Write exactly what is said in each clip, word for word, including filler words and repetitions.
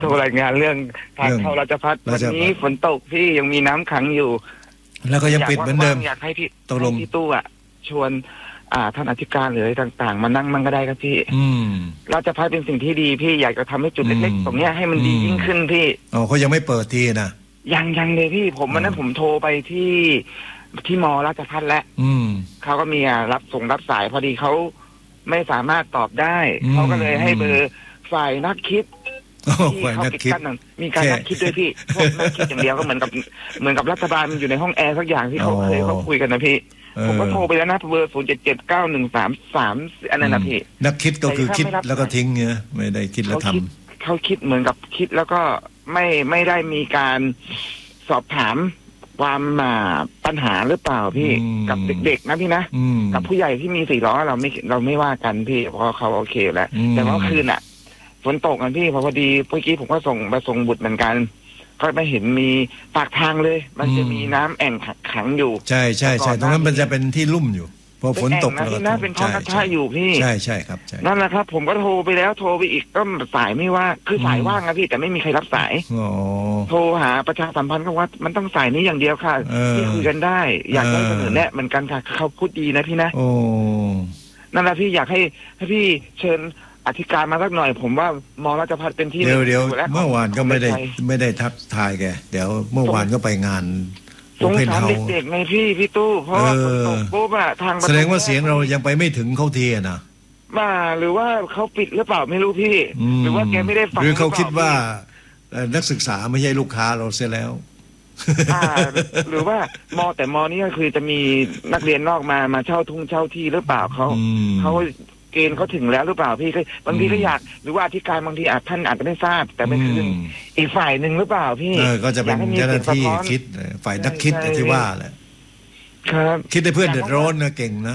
โทรรายงานเรื่องทางเข้าราชภัฏวันนี้ฝนตกพี่ยังมีน้ำขังอยู่แล้วก็ยังปิดเหมือนเดิมอยากให้พี่ตกลงพี่ตู้อ่ะชวนอ่าท่านอธิการหรืออะไรต่างๆมานั่งมันก็ได้ครับพี่ราชภัฏเป็นสิ่งที่ดีพี่อยากจะทำให้จุดเล็กๆตรงเนี้ยให้มันดียิ่งขึ้นพี่อ๋อเขายังไม่เปิดทีนะยังยังเลยพี่ผมวันนั้นผมโทรไปที่ที่มอราชภัฏแล้วเขาก็มีรับส่งรับสายพอดีเขาไม่สามารถตอบได้เขาก็เลยให้เบอร์ฝ่ายนักคิดที่เขาปิดกั้นมีการนักคิดด้วยพี่พวกนักคิดอย่างเดียวก็เหมือนกับเหมือนกับรัฐบาลมันอยู่ในห้องแอร์สักอย่างที่เขาเคยเขาคุยกันนะพี่ผมก็โทรไปแล้วนะเบอร์ศูนย์เจ็ดเจ็ดเก้าหนึ่งสามสามอันนั้นนะพี่นักคิดก็คือคิดแล้วก็ทิ้งเงี้ยไม่ได้คิดแล้วทำเขาคิดเหมือนกับคิดแล้วก็ไม่ไม่ได้มีการสอบถามความปัญหาหรือเปล่าพี่กับเด็กๆนะพี่นะกับผู้ใหญ่ที่มีสี่ล้อเราไม่เราไม่ว่ากันพี่เพราะเขาโอเคแล้วแต่ว่าคืนอ่ะฝนตกกันพี่พอดีเมื่อกี้ผมก็ส่งไปส่งบุตรเหมือนกันก็ไม่เห็นมีปากทางเลยมันจะมีน้ำแอ่งขังอยู่ใช่ใช่ใช่ตรงนั้นมันจะเป็นที่ลุ่มอยู่พอฝนตกแล้วนะเป็นท้องกระชากอยู่พี่ใช่ใช่ครับใช่นั่นแหละครับผมก็โทรไปแล้วโทรไปอีกก็สายไม่ว่าคือสายว่างนะพี่แต่ไม่มีใครรับสายโทรหาประชาสัมพันธ์ก็ว่ามันต้องสายนี้อย่างเดียวค่ะที่คุยกันได้อยากได้เสนอแนะเหมือนกันค่ะเขาพูดดีนะพี่นะโอ้นั่นแหละพี่อยากให้ให้พี่เชิญอธิการมาสักหน่อยผมว่ามอราชภัฏเป็นที่เดี๋ยวเดี๋ยวเมื่อวานก็ไม่ได้ไม่ได้ทักทายแกเดี๋ยวเมื่อวานก็ไปงานสงสารเด็กๆไงพี่พี่ตู้เพราะว่าฝนตกปุ๊บอะทางแสดงว่าเสียงเรายังไปไม่ถึงเขาทีนะมาหรือว่าเขาปิดหรือเปล่าไม่รู้พี่หรือว่าแกไม่ได้ฟังหรือเขาคิดว่านักศึกษาไม่ใช่ลูกค้าเราเสียแล้วหรือว่ามอแต่มอนี้ก็คือจะมีนักเรียนนอกมามาเช่าทุ่งเช่าที่หรือเปล่าเขาเขาเกณฑ์เขาถึงแล้วหรือเปล่าพี่บางทีก็อยากหรือว่าอธิการบางทีอาจท่านอาจจะไม่ทราบแต่เป็นคืออีกฝ่ายหนึ่งหรือเปล่าพี่ก็จะเป็นเจ้าหน้าที่คิดฝ่ายนักคิดที่ว่าแหละครับคิดให้เพื่อนเดือดร้อนนะเก่งนะ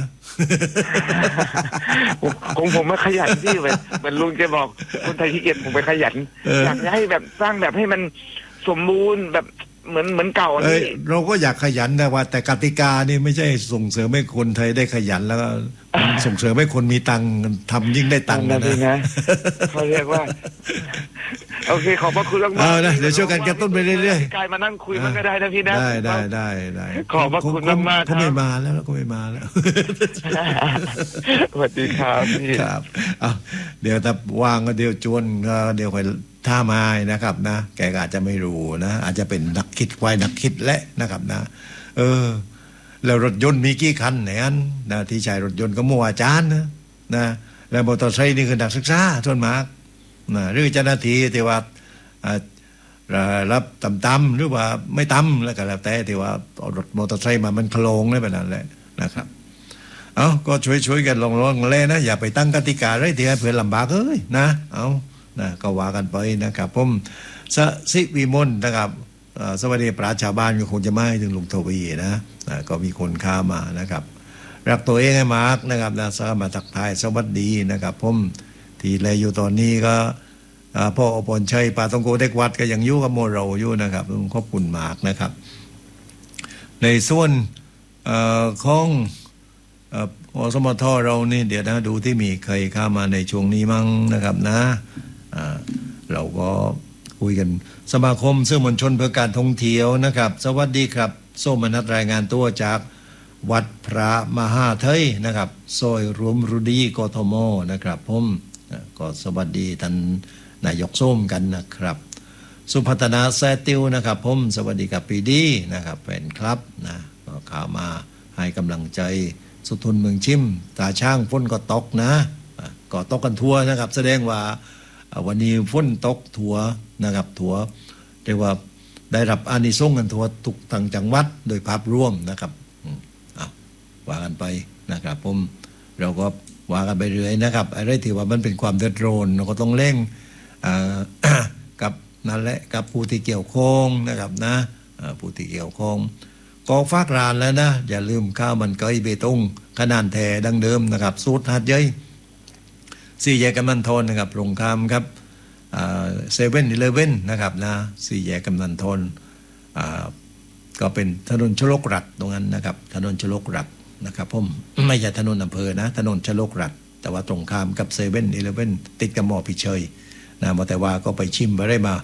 ผมผมไม่ขยันพี่เหมือนเหมือนลุงจะบอกคนไทยที่เกียจผมไปขยันอยากให้แบบสร้างแบบให้มันสมบูรณ์แบบเหมือนเหมือนเก่านี่เราก็อยากขยันนะว่าแต่กติกานี่ไม่ใช่ส่งเสริมให้คนไทยได้ขยันแล้วก็ส่งเสริมให้คนมีตังค์ทำยิ่งได้ตังค์นะเขาเรียกว่าโอเคขอบพระคุณมากๆเอานะเดี๋ยวช่วยกันกระตุ้นไปเรื่อยๆกายมานั่งคุยมันก็ได้นะพี่นะได้ได้ได้ได้ขอบพระคุณมากๆเขาไม่มาแล้วก็ไม่มาแล้วสวัสดีครับพี่ครับเอาเดี๋ยวถ้าวางก็เดี๋ยวจวนก็เดี๋ยวค่อยท่าไม้นะครับนะแกอาจจะไม่รู้นะอาจจะเป็นนักคิดไว้นักคิดและนะครับนะเออแล้วรถยนต์มีกี่คันไหนอันนะที่ใช้รถยนต์ก็มั่วอาจารย์นะนะแล้วมอเตอร์ไซค์นี่คือนักศึกษาส่วนมากนะหรือเจ้าหน้าที่ที่ว่ารับต่ำๆหรือว่าไม่ต่ำแล้วก็แล้วแต่ที่ว่าเอารถมอเตอร์ไซค์มามันโคลงได้แบบนั้นแหละนะครับเอาก็ช่วยๆกันลองๆเล่นะอย่าไปตั้งกติกาอะไรที่ให้เพื่อนลำบากเอ้ยนะเอานะก็ว่ากันไปนะครับผมสสิวิมลนะครับสวัสดีปราชาบ้านก็คงจะไม่ถึงลุงทวีนะนะก็มีคนค้ามานะครับรักตัวเองให้มากนะครับนะสามาทักทายสวัสดีนะครับผมที่แลอยู่ตอนนี้ก็พ่ออภรชัยปาตงโกเด็กวัดก็ยังอยู่กับโมเราอยู่นะครับขอบคุณมากนะครับในส่วนของอสมทเรานี่เดี๋ยวนะดูที่มีใครเข้ามาในช่วงนี้มั้งนะครับนะเราก็คุยกันสมาคมสื่อมวลชนเพื่อการท่องเที่ยวนะครับสวัสดีครับโซมนัทรายงานตัวจากวัดพระมหาเทยนะครับซอยรวมรุดีกทมนะครับผมก็สวัสดีท่านนายกส้มกันนะครับสุพัฒนาแซติวนะครับผมสวัสดีกับปีดีนะครับแฟนครับนะก็ข่าวมาให้กำลังใจสุทุนเมืองชิมตาช่างฝนก็ตกนะก็ตกกันทั่วนะครับแสดงว่าวันนี้ฝนตกทั่วนะครับทั่วเรียกว่าได้รับอานิสงส์กันทั่วทุกต่างจังหวัดโดยภาพรวมนะครับเอาว่ากันไปนะครับผมเราก็ว่ากันไปเรื่อยนะครับอะไรที่ว่ามันเป็นความเดือดร้อนเราก็ต้องเร่งกับนั่นแหละกับผู้ที่เกี่ยวข้องนะครับนะผู้ที่เกี่ยวข้องกองฟากรานแล้วนะอย่าลืมข้าวมันไก่เบตงขนาดแท้ดังเดิมนะครับสูตรหัดเย้ยสี่แยกกำนันทนนะครับโรงคามครับเซเว่นอีเลฟเว่นนะครับนะสี่แยกกำนันทนก็เป็นถนนชลกรัฐตรงนั้นนะครับถนนชลกรัฐนะครับผมไม่ใช่ถนนอำเภอนะถนนชลกรัฐแต่ว่าตรงข้ามกับเซเว่นอีเลฟเว่นติดกับหมอพิเชยนะมาแต่ว่าก็ไปชิมไปได้มา